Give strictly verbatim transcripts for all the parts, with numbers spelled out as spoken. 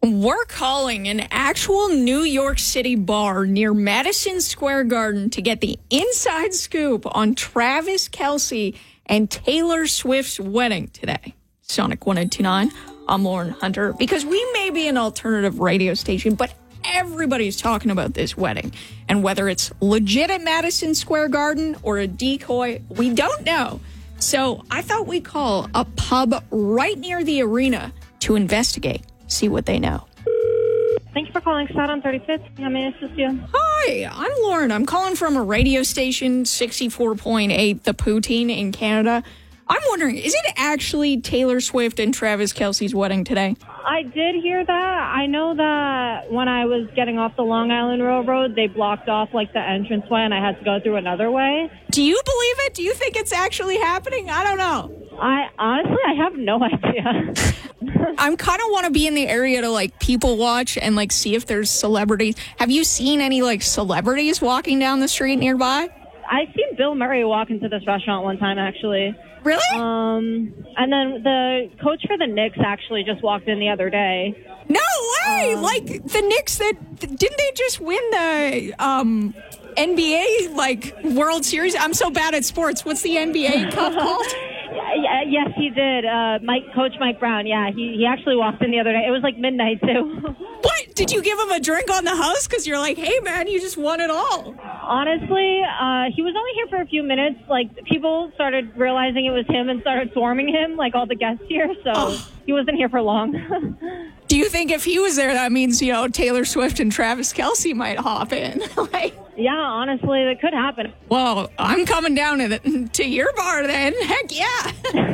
We're calling an actual New York City bar near Madison Square Garden to get the inside scoop on Travis Kelce and Taylor Swift's wedding today. Sonic one oh two nine. I'm Lauren Hunter. Because we may be an alternative radio station, but everybody's talking about this wedding. And whether it's legit at Madison Square Garden or a decoy, we don't know. So I thought we'd call a pub right near the arena to investigate, see what they know. Thank you for calling Sat on thirty-fifth. How may I assist you? Hi, I'm Lauren. I'm calling from a radio station, sixty-four point eight The Poutine in Canada. I'm wondering, is it actually Taylor Swift and Travis Kelce's wedding today? I did hear that. I know that when I was getting off the Long Island Railroad, they blocked off like the entranceway and I had to go through another way. Do you believe it? Do you think it's actually happening? I don't know. I honestly, I have no idea. I'm kind of want to be in the area to like people watch and like see if there's celebrities. Have you seen any like celebrities walking down the street nearby? I seen Bill Murray walk into this restaurant one time, actually. Really? Um, and then the coach for the Knicks actually just walked in the other day. No way! Um, like the Knicks that didn't they just win the um, N B A like World Series? I'm so bad at sports. What's the N B A cup called? Yeah, yes, he did. Uh, Mike, Coach Mike Brown. Yeah, he he actually walked in the other day. It was like midnight too. What? Did you give him a drink on the house? Because you're like, hey man, you just won it all. Honestly, uh, he was only here for a few minutes. Like people started realizing it was him and started swarming him, like all the guests here. So oh. He wasn't here for long. Do you think if he was there, that means you know Taylor Swift and Travis Kelce might hop in? Like. Yeah, honestly, that could happen. Well, I'm coming down to, the, to your bar then. Heck yeah.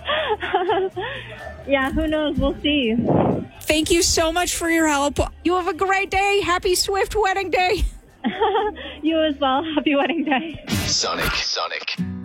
Yeah, who knows? We'll see. Thank you so much for your help. You have a great day. Happy Swift wedding day. You as well. Happy wedding day. Sonic. Sonic.